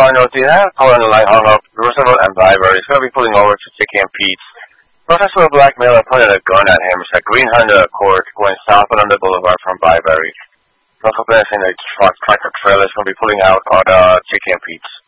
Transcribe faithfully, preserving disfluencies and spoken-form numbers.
Cardinals, you have Colin Light hung up, Roosevelt and Byberry. He's going to be pulling over to Chicky and Pete's. Protest with a black male pointed a gun at him. It's a green Honda Accord going southbound on the boulevard from Byberry. Local business in the truck tractor trailer is going to be pulling out on uh, Chicky and Pete's.